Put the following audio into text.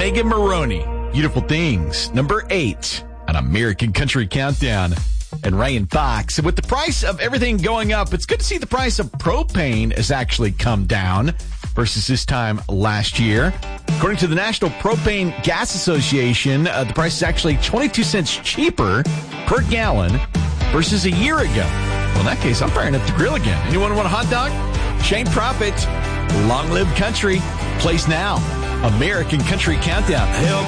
Megan Maroney. Beautiful Things, number 8 on American Country Countdown. And Ryan Fox. With the price of everything going up, it's good to see the price of propane has actually come down versus this time last year. According to the National Propane Gas Association, the price is actually 22 cents cheaper per gallon versus a year ago. Well, in that case, I'm firing up the grill again. Anyone want a hot dog? Shane Prophet, Long Live Country, plays now. American Country Countdown. Hell